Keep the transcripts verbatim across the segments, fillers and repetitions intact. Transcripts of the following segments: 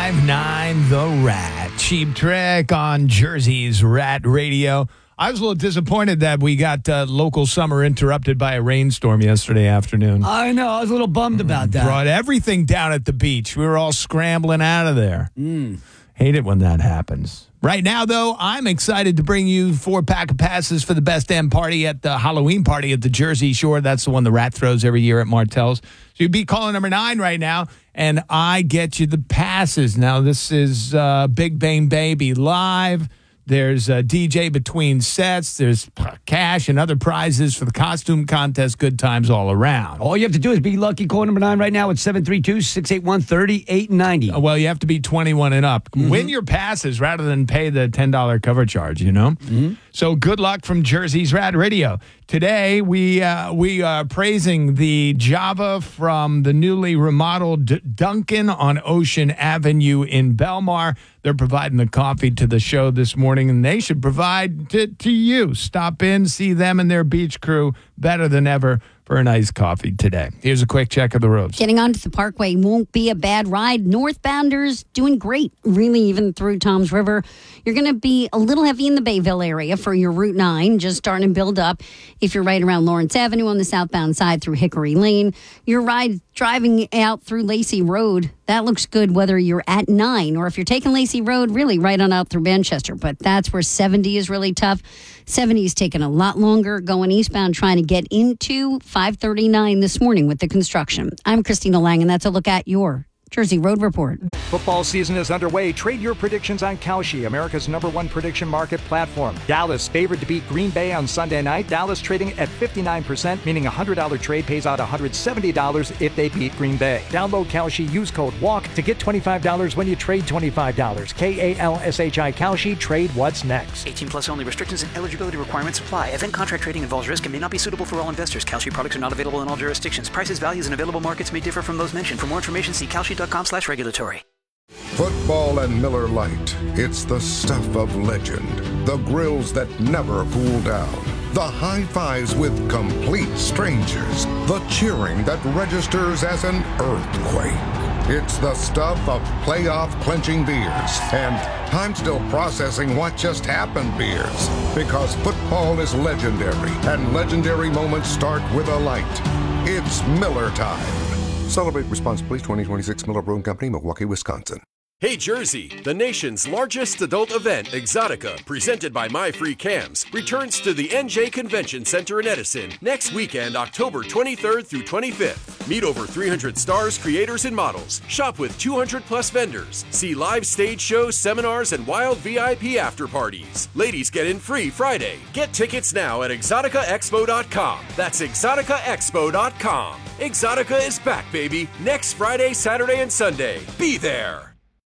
five nine The Rat. Cheap Trick on Jersey's Rat Radio. I was a little disappointed that we got uh, local summer interrupted by a rainstorm yesterday afternoon. I know. I was a little bummed about that. Brought everything down at the beach. We were all scrambling out of there. Mm. Hate it when that happens. Right now, though, I'm excited to bring you four pack of passes for the best damn party at the Halloween party at the Jersey Shore. That's the one the Rat throws every year at Martell's. So you'd be calling number nine right now, and I get you the passes. Now, this is uh, Big Bang Baby live. There's a D J between sets. There's cash and other prizes for the costume contest. Good times all around. All you have to do is be lucky. Call number nine right now at seven three two, six eight one, three eight nine zero. Well, you have to be twenty-one and up. Mm-hmm. Win your passes rather than pay the ten dollars cover charge, you know? Mm-hmm. So good luck from Jersey's Rat Radio. Today, we uh, we are praising the Java from the newly remodeled D- Dunkin' on Ocean Avenue in Belmar. They're providing the coffee to the show this morning, and they should provide to, to you. Stop in, see them and their beach crew better than ever for a nice coffee today. Here's a quick check of the roads. Getting onto the Parkway won't be a bad ride. Northbounders doing great, really, even through Toms River. You're going to be a little heavy in the Bayville area for your Route nine, just starting to build up. If you're right around Lawrence Avenue on the southbound side through Hickory Lane, your ride driving out through Lacey Road, that looks good whether you're at nine or if you're taking Lacey Road, really right on out through Manchester. But that's where seventy is really tough. seventy is taking a lot longer going eastbound, trying to get into five thirty-nine this morning with the construction. I'm Christina Lang, and that's a look at your Jersey Road Report. Football season is underway. Trade your predictions on Kalshi, America's number one prediction market platform. Dallas favored to beat Green Bay on Sunday night. Dallas trading at fifty-nine percent, meaning a one hundred dollars trade pays out one hundred seventy dollars if they beat Green Bay. Download Kalshi, use code WALK to get twenty-five dollars when you trade twenty-five dollars. K A L S H I Kalshi, trade what's next. eighteen plus only. Restrictions and eligibility requirements apply. Event contract trading involves risk and may not be suitable for all investors. Kalshi products are not available in all jurisdictions. Prices, values, and available markets may differ from those mentioned. For more information, see kalshi.com slash regulatory. Football and Miller Lite. It's the stuff of legend. The grills that never cool down. The high fives with complete strangers. The cheering that registers as an earthquake. It's the stuff of playoff clinching beers and I'm still processing what just happened beers. Because football is legendary and legendary moments start with a light. It's Miller time. Celebrate responsibly. twenty twenty-six Miller Brewing Company, Milwaukee, Wisconsin. Hey Jersey, the nation's largest adult event, Exotica, presented by My Free Cams, returns to the N J Convention Center in Edison next weekend, October twenty-third through twenty-fifth. Meet over three hundred stars, creators, and models. Shop with two hundred plus vendors. See live stage shows, seminars, and wild V I P after parties. Ladies get in free Friday. Get tickets now at exotica expo dot com. That's exotica expo dot com. Exotica is back, baby, next Friday, Saturday, and Sunday. Be there.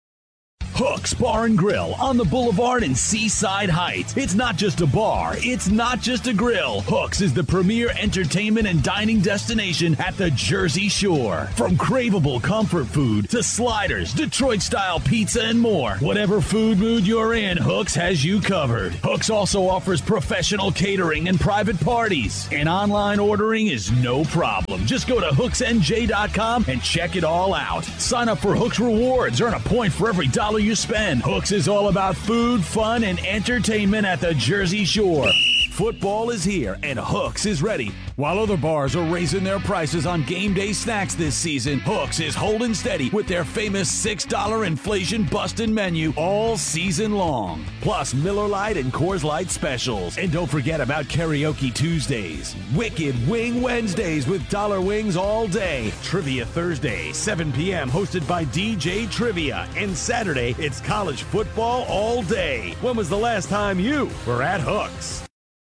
Hooks Bar and Grill on the Boulevard in Seaside Heights. It's not just a bar. It's not just a grill. Hooks is the premier entertainment and dining destination at the Jersey Shore. From craveable comfort food to sliders, Detroit-style pizza, and more. Whatever food mood you're in, Hooks has you covered. Hooks also offers professional catering and private parties. And online ordering is no problem. Just go to hooks n j dot com and check it all out. Sign up for Hooks Rewards. Earn a point for every dollar you spend. Hooks is all about food, fun, and entertainment at the Jersey Shore. Football is here, and Hooks is ready. While other bars are raising their prices on game day snacks this season, Hooks is holding steady with their famous six dollar inflation-busting menu all season long. Plus Miller Lite and Coors Light specials. And don't forget about Karaoke Tuesdays, Wicked Wing Wednesdays with dollar wings all day, Trivia Thursday, seven p.m. hosted by D J Trivia, and Saturday, it's college football all day. When was the last time you were at Hooks?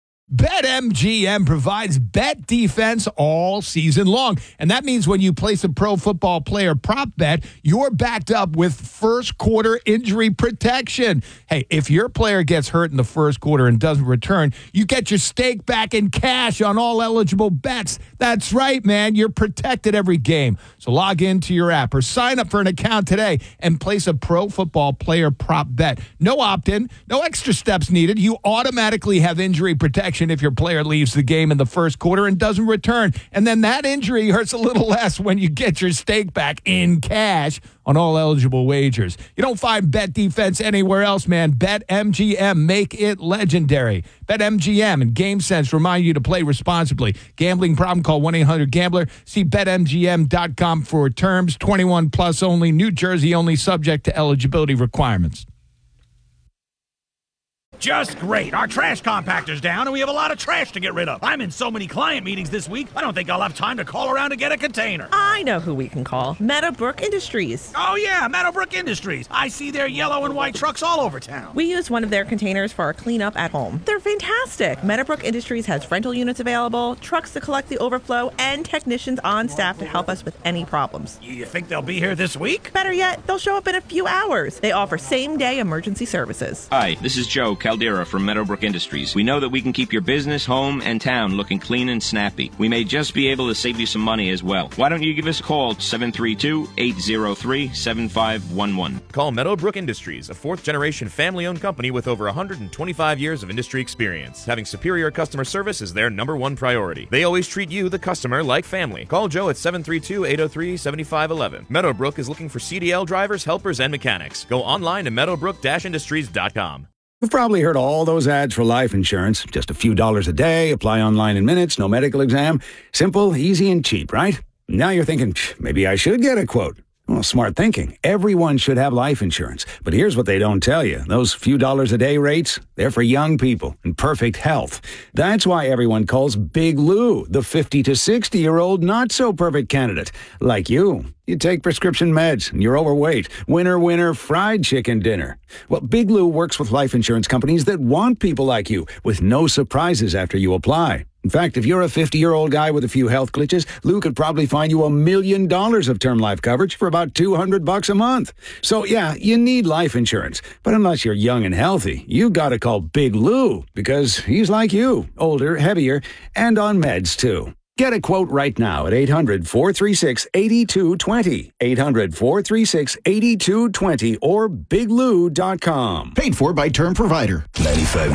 BetMGM provides bet defense all season long. And that means when you place a pro football player prop bet, you're backed up with first quarter injury protection. Hey, if your player gets hurt in the first quarter and doesn't return, you get your stake back in cash on all eligible bets. That's right, man. You're protected every game. So log into your app or sign up for an account today and place a pro football player prop bet. No opt-in, no extra steps needed. You automatically have injury protection suspension if your player leaves the game in the first quarter and doesn't return. And then that injury hurts a little less when you get your stake back in cash on all eligible wagers. You don't find Bet Defense anywhere else, man. BetMGM, make it legendary. BetMGM and GameSense remind you to play responsibly. Gambling problem, call one eight hundred gambler. See Bet M G M dot com for terms. twenty-one plus only. New Jersey only, subject to eligibility requirements. Just great. Our trash compactor's down, and we have a lot of trash to get rid of. I'm in so many client meetings this week, I don't think I'll have time to call around to get a container. I know who we can call. Meadowbrook Industries. Oh, yeah, Meadowbrook Industries. I see their yellow and white trucks all over town. We use one of their containers for our cleanup at home. They're fantastic. Meadowbrook Industries has rental units available, trucks to collect the overflow, and technicians on staff to help us with any problems. You think they'll be here this week? Better yet, they'll show up in a few hours. They offer same-day emergency services. Hi, this is Joe Caldera from Meadowbrook Industries. We know that we can keep your business, home, and town looking clean and snappy. We may just be able to save you some money as well. Why don't you give us a call at seven three two, eight zero three, seven five one one. Call Meadowbrook Industries, a fourth-generation family-owned company with over one hundred twenty-five years of industry experience. Having superior customer service is their number one priority. They always treat you, the customer, like family. Call Joe at seven three two, eight zero three, seven five one one. Meadowbrook is looking for C D L drivers, helpers, and mechanics. Go online to meadowbrook dash industries dot com. You've probably heard all those ads for life insurance. Just a few dollars a day, apply online in minutes, no medical exam. Simple, easy, and cheap, right? Now you're thinking, maybe I should get a quote. Well, smart thinking. Everyone should have life insurance. But here's what they don't tell you. Those few dollars a day rates, they're for young people in perfect health. That's why everyone calls Big Lou the fifty to sixty-year-old not-so-perfect candidate. Like you. You take prescription meds, and you're overweight. Winner, winner, fried chicken dinner. Well, Big Lou works with life insurance companies that want people like you, with no surprises after you apply. In fact, if you're a fifty-year-old guy with a few health glitches, Lou could probably find you a million dollars of term life coverage for about two hundred bucks a month. So, yeah, you need life insurance. But unless you're young and healthy, you gotta call Big Lou, because he's like you, older, heavier, and on meds, too. Get a quote right now at eight hundred, four three six, eight two two zero, eight hundred, four three six, eight two two zero, or big lou dot com. Paid for by Term Provider. ninety-five